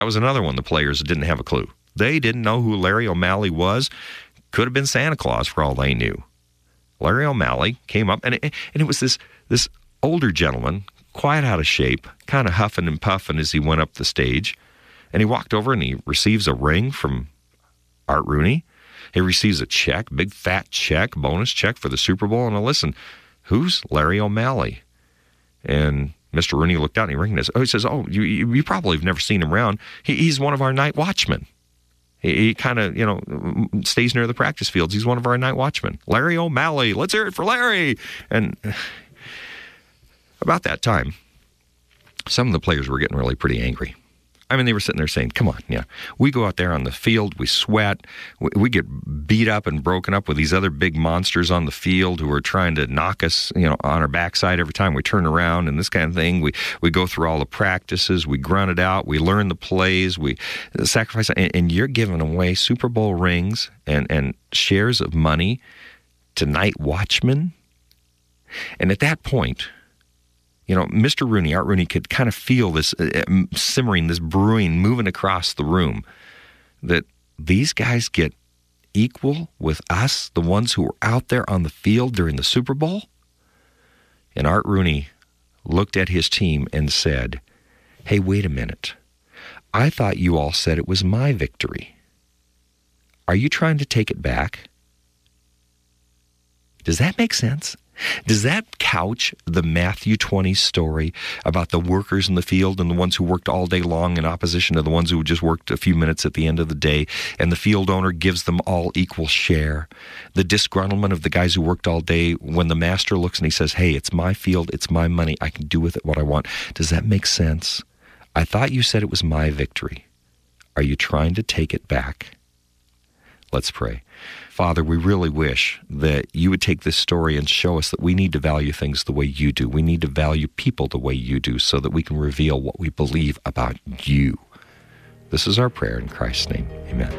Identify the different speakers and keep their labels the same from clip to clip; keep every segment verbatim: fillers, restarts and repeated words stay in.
Speaker 1: That was another one of the players that didn't have a clue. They didn't know who Larry O'Malley was. Could have been Santa Claus for all they knew. Larry O'Malley came up, and it, and it was this this older gentleman, quite out of shape, kind of huffing and puffing as he went up the stage. And he walked over and he receives a ring from Art Rooney. He receives a check, big fat check, bonus check for the Super Bowl. And I listen, who's Larry O'Malley? And Mister Rooney looked out and he recognized, oh, he says, oh, you, you, you probably have never seen him around. He, he's one of our night watchmen. He, he kind of, you know, stays near the practice fields. He's one of our night watchmen. Larry O'Malley. Let's hear it for Larry. And about that time, some of the players were getting really pretty angry. I mean, they were sitting there saying, come on, yeah, we go out there on the field, we sweat, we, we get beat up and broken up with these other big monsters on the field who are trying to knock us, you know, on our backside every time we turn around and this kind of thing. We we go through all the practices, we grunt it out, we learn the plays, we sacrifice, and, and you're giving away Super Bowl rings and, and shares of money to night watchmen. And at that point, you know, Mister Rooney, Art Rooney, could kind of feel this uh, simmering, this brewing, moving across the room, that these guys get equal with us, the ones who were out there on the field during the Super Bowl. And Art Rooney looked at his team and said, hey, wait a minute. I thought you all said it was my victory. Are you trying to take it back? Does that make sense? Does that couch the Matthew twenty story about the workers in the field and the ones who worked all day long in opposition to the ones who just worked a few minutes at the end of the day, and the field owner gives them all equal share? The disgruntlement of the guys who worked all day when the master looks and he says, hey, it's my field, it's my money, I can do with it what I want. Does that make sense? I thought you said it was my victory. Are you trying to take it back? Let's pray. Father, we really wish that you would take this story and show us that we need to value things the way you do. We need to value people the way you do so that we can reveal what we believe about you. This is our prayer in Christ's name. Amen.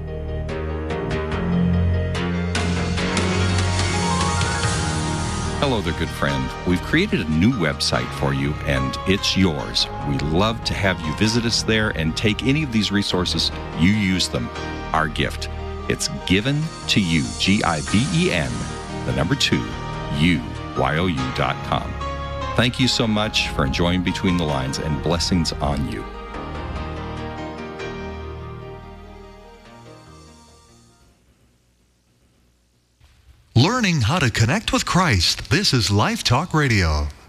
Speaker 2: Hello there, good friend. We've created a new website for you, and it's yours. We love to have you visit us there and take any of these resources. You use them. Our gift. It's given to you, G I V E N, the number two, U, Y O U dot com. Thank you so much for enjoying Between the Lines, and blessings on you.
Speaker 3: Learning how to connect with Christ. This is Life Talk Radio.